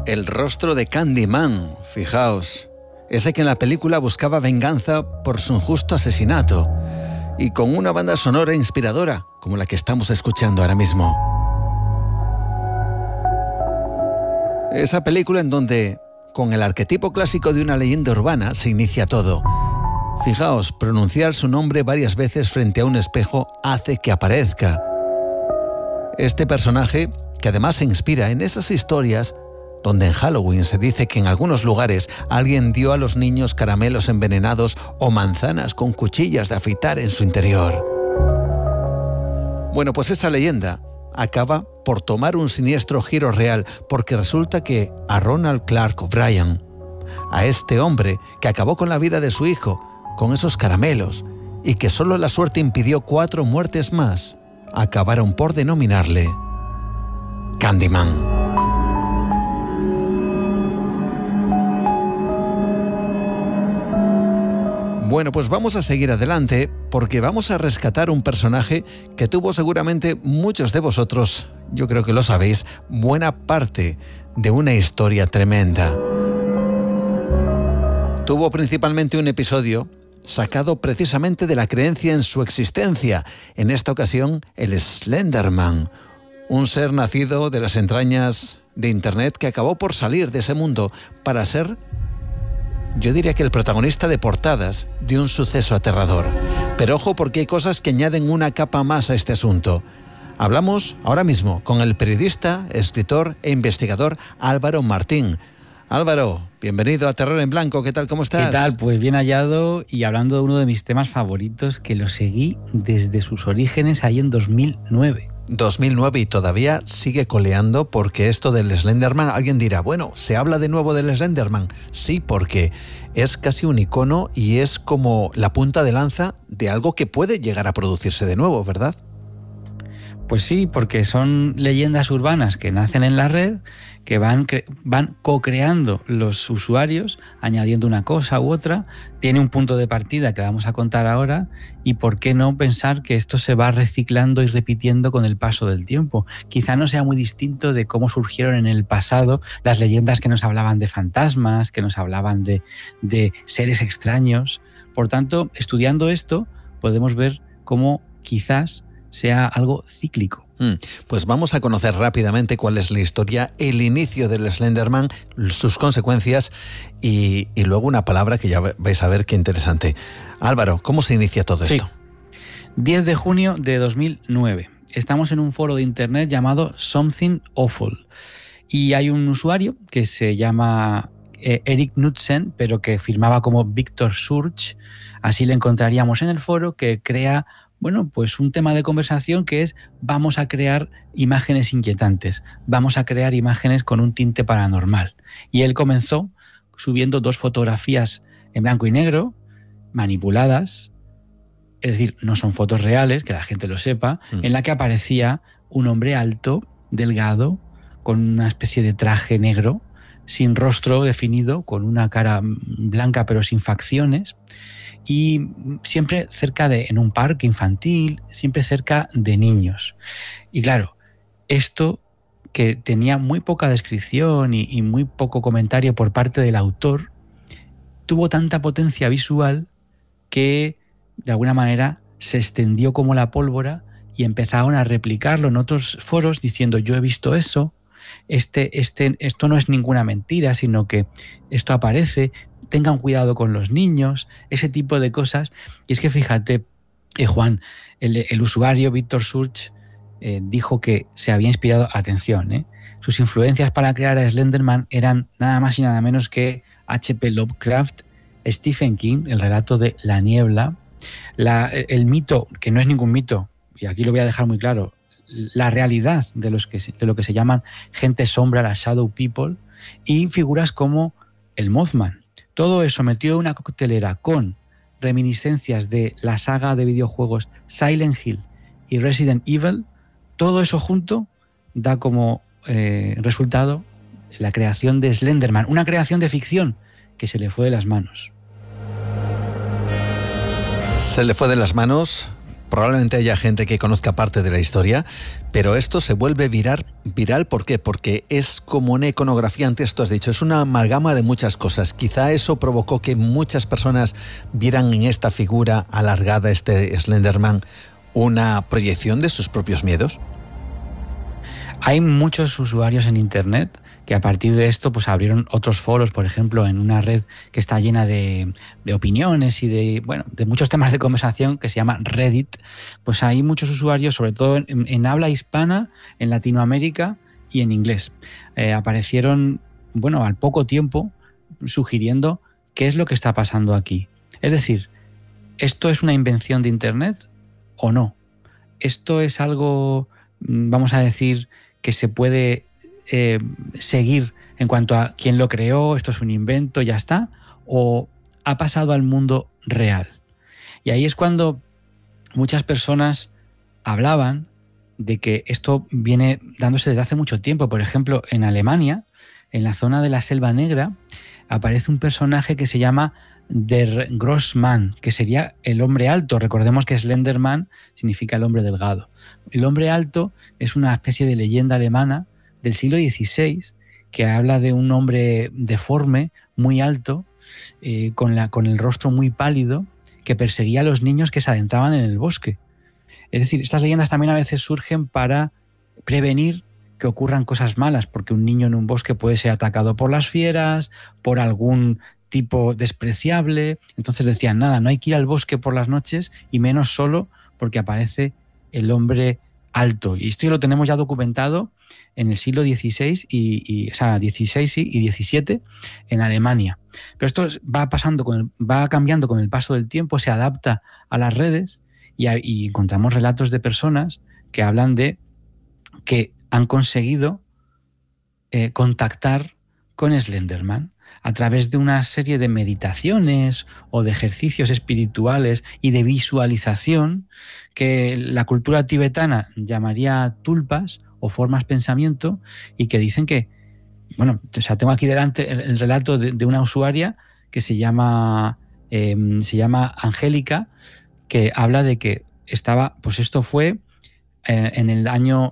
El rostro de Candyman, fijaos. Ese que en la película buscaba venganza por su injusto asesinato. Y con una banda sonora inspiradora, como la que estamos escuchando ahora mismo. Esa película en donde, con el arquetipo clásico de una leyenda urbana, se inicia todo. Fijaos, pronunciar su nombre varias veces frente a un espejo hace que aparezca. Este personaje, que además se inspira en esas historias donde en Halloween se dice que en algunos lugares alguien dio a los niños caramelos envenenados o manzanas con cuchillas de afeitar en su interior. Bueno, pues esa leyenda acaba por tomar un siniestro giro real, porque resulta que a Ronald Clark O'Brien, a este hombre que acabó con la vida de su hijo con esos caramelos y que solo la suerte impidió 4 muertes más, acabaron por denominarle Candyman. Bueno, pues vamos a seguir adelante porque vamos a rescatar un personaje que tuvo seguramente muchos de vosotros, yo creo que lo sabéis, buena parte de una historia tremenda. Tuvo principalmente un episodio sacado precisamente de la creencia en su existencia, en esta ocasión el Slenderman, un ser nacido de las entrañas de Internet que acabó por salir de ese mundo para ser, yo diría que el protagonista de portadas de un suceso aterrador. Pero ojo, porque hay cosas que añaden una capa más a este asunto. Hablamos ahora mismo con el periodista, escritor e investigador Álvaro Martín. Álvaro, bienvenido a Terror en Blanco. ¿Qué tal? ¿Cómo estás? ¿Qué tal? Pues bien hallado, y hablando de uno de mis temas favoritos, que lo seguí desde sus orígenes ahí en 2009. 2009 y todavía sigue coleando, porque esto del Slenderman, alguien dirá, bueno, ¿se habla de nuevo del Slenderman? Sí, porque es casi un icono y es como la punta de lanza de algo que puede llegar a producirse de nuevo, ¿verdad? Pues sí, porque son leyendas urbanas que nacen en la red, que van co-creando los usuarios, añadiendo una cosa u otra. Tiene un punto de partida que vamos a contar ahora, y por qué no pensar que esto se va reciclando y repitiendo con el paso del tiempo. Quizá no sea muy distinto de cómo surgieron en el pasado las leyendas que nos hablaban de fantasmas, que nos hablaban de seres extraños. Por tanto, estudiando esto, podemos ver cómo quizás sea algo cíclico. Pues vamos a conocer rápidamente cuál es la historia, el inicio del Slenderman, sus consecuencias y luego una palabra que ya vais a ver qué interesante. Álvaro, ¿cómo se inicia todo esto? Sí. 10 de junio de 2009. Estamos en un foro de internet llamado Something Awful y hay un usuario que se llama Erik Knudsen, pero que firmaba como Victor Surge, así le encontraríamos en el foro, que crea pues un tema de conversación que es: vamos a crear imágenes inquietantes, vamos a crear imágenes con un tinte paranormal. Y él comenzó subiendo 2 fotografías en blanco y negro, manipuladas, es decir, no son fotos reales, que la gente lo sepa, en la que aparecía un hombre alto, delgado, con una especie de traje negro, sin rostro definido, con una cara blanca pero sin facciones, y siempre en un parque infantil, siempre cerca de niños. Y claro, esto, que tenía muy poca descripción y muy poco comentario por parte del autor, tuvo tanta potencia visual que de alguna manera se extendió como la pólvora y empezaron a replicarlo en otros foros diciendo: yo he visto eso, esto no es ninguna mentira, sino que esto aparece, tengan cuidado con los niños, ese tipo de cosas. Y es que fíjate, Juan, el usuario Victor Surge dijo que se había inspirado, atención, sus influencias para crear a Slenderman eran nada más y nada menos que H.P. Lovecraft, Stephen King, el relato de La Niebla, el mito, que no es ningún mito, y aquí lo voy a dejar muy claro, la realidad de lo que se llaman gente sombra, la Shadow People, y figuras como el Mothman. Todo eso metido en una coctelera con reminiscencias de la saga de videojuegos Silent Hill y Resident Evil, todo eso junto da como resultado la creación de Slenderman, una creación de ficción que se le fue de las manos. Se le fue de las manos Probablemente haya gente que conozca parte de la historia, pero esto se vuelve viral. ¿Por qué? Porque es como una iconografía, antes tú has dicho, es una amalgama de muchas cosas. Quizá eso provocó que muchas personas vieran en esta figura alargada, este Slenderman, una proyección de sus propios miedos. Hay muchos usuarios en Internet que a partir de esto pues abrieron otros foros, por ejemplo, en una red que está llena de opiniones y de muchos temas de conversación que se llama Reddit. Pues hay muchos usuarios, sobre todo en habla hispana, en Latinoamérica y en inglés. Aparecieron, al poco tiempo, sugiriendo qué es lo que está pasando aquí. Es decir, ¿esto es una invención de Internet o no? ¿Esto es algo, vamos a decir, que se puede seguir en cuanto a quién lo creó, esto es un invento, ya está, o ha pasado al mundo real? Y ahí es cuando muchas personas hablaban de que esto viene dándose desde hace mucho tiempo. Por ejemplo, en Alemania, en la zona de la Selva Negra, aparece un personaje que se llama Der Grossmann, que sería el hombre alto. Recordemos que Slenderman significa el hombre delgado. El hombre alto es una especie de leyenda alemana del siglo XVI que habla de un hombre deforme, muy alto, con el rostro muy pálido, que perseguía a los niños que se adentraban en el bosque. Es decir, estas leyendas también a veces surgen para prevenir que ocurran cosas malas, porque un niño en un bosque puede ser atacado por las fieras, por algún tipo despreciable. Entonces decían, nada, no hay que ir al bosque por las noches y menos solo porque aparece el hombre alto. Y esto lo tenemos ya documentado en el siglo XVI y XVII en Alemania. Pero esto va cambiando con el paso del tiempo, se adapta a las redes y encontramos relatos de personas que hablan de que han conseguido contactar con Slenderman a través de una serie de meditaciones o de ejercicios espirituales y de visualización que la cultura tibetana llamaría tulpas o formas pensamiento, y que dicen que, tengo aquí delante el relato de una usuaria que se llama Angélica, que habla de que estaba, pues esto fue en el año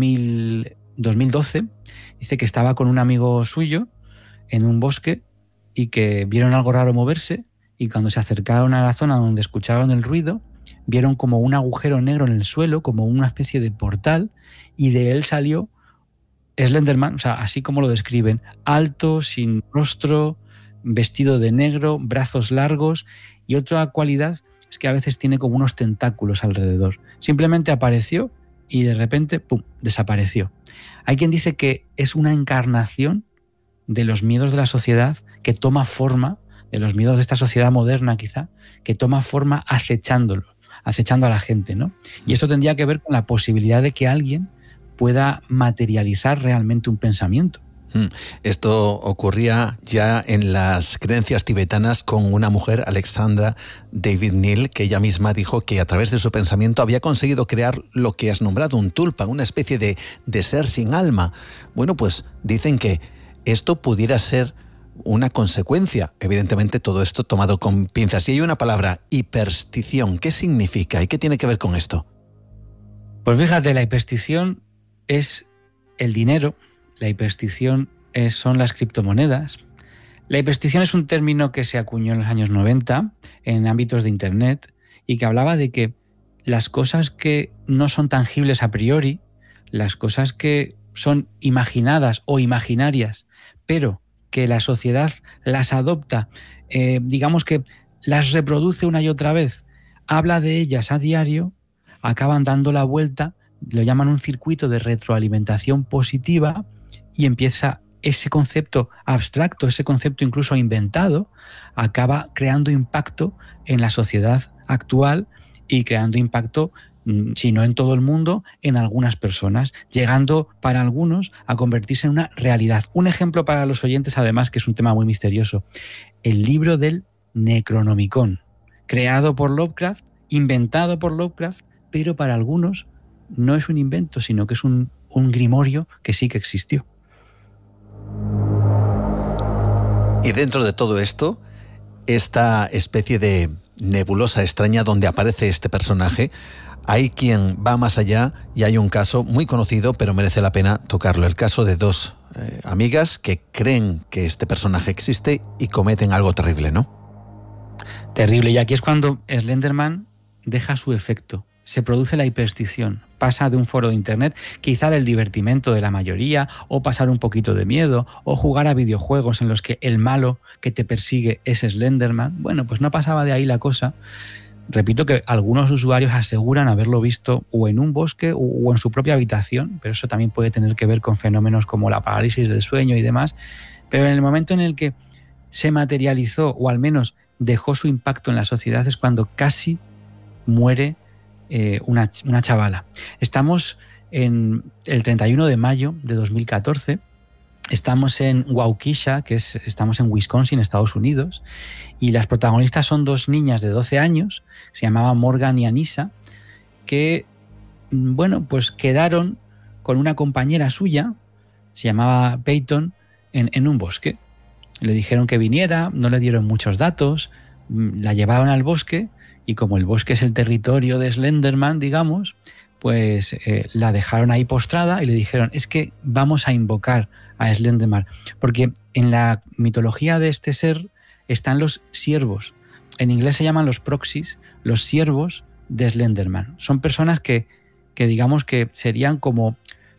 2012, dice que estaba con un amigo suyo en un bosque y que vieron algo raro moverse, y cuando se acercaron a la zona donde escucharon el ruido, vieron como un agujero negro en el suelo, como una especie de portal, y de él salió Slenderman, así como lo describen, alto, sin rostro, vestido de negro, brazos largos, y otra cualidad es que a veces tiene como unos tentáculos alrededor. Simplemente apareció y de repente, ¡pum!, desapareció. Hay quien dice que es una encarnación de los miedos de la sociedad que toma forma, de los miedos de esta sociedad moderna quizá, que toma forma acechando a la gente, ¿no? Y esto tendría que ver con la posibilidad de que alguien pueda materializar realmente un pensamiento. Esto ocurría ya en las creencias tibetanas con una mujer, Alexandra David Neal, que ella misma dijo que a través de su pensamiento había conseguido crear lo que has nombrado, un tulpa, una especie de ser sin alma. Bueno, pues dicen que esto pudiera ser una consecuencia. Evidentemente todo esto tomado con pinzas. Y hay una palabra, hiperstición. ¿Qué significa y qué tiene que ver con esto? Pues fíjate, la hiperstición es el dinero. La hiperstición son las criptomonedas. La hiperstición es un término que se acuñó en los años 90 en ámbitos de Internet y que hablaba de que las cosas que no son tangibles a priori, las cosas que son imaginadas o imaginarias, pero que la sociedad las adopta, digamos que las reproduce una y otra vez, habla de ellas a diario, acaban dando la vuelta, lo llaman un circuito de retroalimentación positiva, y empieza ese concepto abstracto, ese concepto incluso inventado, acaba creando impacto en la sociedad actual y creando impacto, si no en todo el mundo, en algunas personas, llegando para algunos a convertirse en una realidad. Un ejemplo para los oyentes, además, que es un tema muy misterioso: el libro del Necronomicon, creado por Lovecraft, inventado por Lovecraft, pero para algunos no es un invento, sino que es un grimorio que sí que existió. Y dentro de todo esto, esta especie de nebulosa extraña donde aparece este personaje, hay quien va más allá y hay un caso muy conocido, pero merece la pena tocarlo. El caso de dos amigas que creen que este personaje existe y cometen algo terrible, ¿no? Terrible. Y aquí es cuando Slenderman deja su efecto. Se produce la hiperstición. Pasa de un foro de internet, quizá del divertimento de la mayoría, o pasar un poquito de miedo, o jugar a videojuegos en los que el malo que te persigue es Slenderman. Bueno, pues no pasaba de ahí la cosa. Repito que algunos usuarios aseguran haberlo visto o en un bosque o en su propia habitación, pero eso también puede tener que ver con fenómenos como la parálisis del sueño y demás. Pero en el momento en el que se materializó, o al menos dejó su impacto en la sociedad, es cuando casi muere una chavala. Estamos en el 31 de mayo de 2014, estamos en Waukesha, estamos en Wisconsin, Estados Unidos, y las protagonistas son dos niñas de 12 años, se llamaban Morgan y Anissa, que, bueno, pues quedaron con una compañera suya, se llamaba Peyton, en un bosque. Le dijeron que viniera, no le dieron muchos datos, la llevaron al bosque, y como el bosque es el territorio de Slenderman, digamos, pues la dejaron ahí postrada y le dijeron, es que vamos a invocar a Slenderman, porque en la mitología de este ser están los siervos. En inglés se llaman los proxies, los siervos de Slenderman. Son personas que digamos que serían como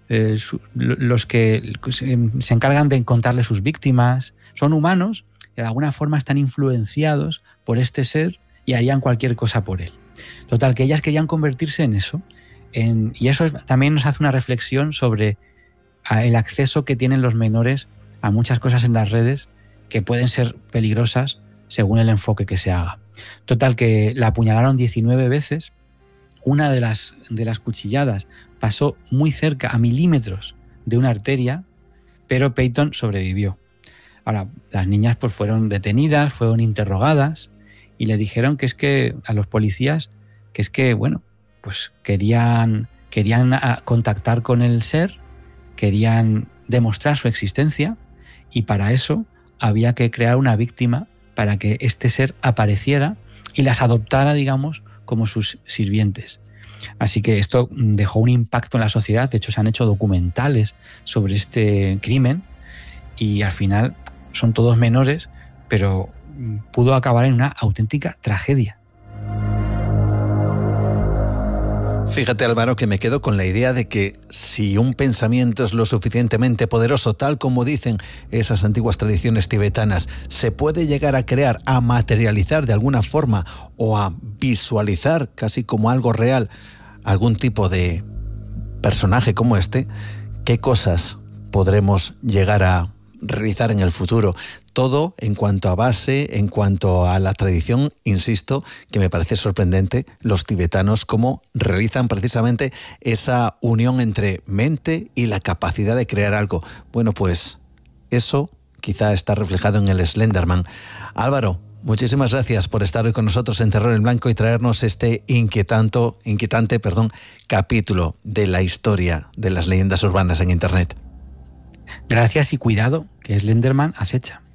los que se encargan de encontrarle sus víctimas. Son humanos que de alguna forma están influenciados por este ser y harían cualquier cosa por él. Total, que ellas querían convertirse en eso. Y eso también nos hace una reflexión sobre el acceso que tienen los menores a muchas cosas en las redes que pueden ser peligrosas según el enfoque que se haga. Total, que la apuñalaron 19 veces. Una de las cuchilladas pasó muy cerca, a milímetros de una arteria, pero Peyton sobrevivió. Ahora, las niñas pues fueron detenidas, fueron interrogadas y le dijeron que es que a los policías, que es que, bueno, pues querían contactar con el ser, querían demostrar su existencia, y para eso había que crear una víctima para que este ser apareciera y las adoptara, digamos, como sus sirvientes. Así que esto dejó un impacto en la sociedad. De hecho, se han hecho documentales sobre este crimen y al final son todos menores, pero pudo acabar en una auténtica tragedia. Fíjate, Álvaro, que me quedo con la idea de que si un pensamiento es lo suficientemente poderoso, tal como dicen esas antiguas tradiciones tibetanas, se puede llegar a crear, a materializar de alguna forma o a visualizar casi como algo real algún tipo de personaje como este, ¿qué cosas podremos llegar a realizar en el futuro? Todo en cuanto a base, en cuanto a la tradición, insisto, que me parece sorprendente los tibetanos cómo realizan precisamente esa unión entre mente y la capacidad de crear algo. Bueno, pues eso quizá está reflejado en el Slenderman. Álvaro, muchísimas gracias por estar hoy con nosotros en Terror en Blanco y traernos este inquietante, capítulo de la historia de las leyendas urbanas en Internet. Gracias y cuidado, que Slenderman acecha.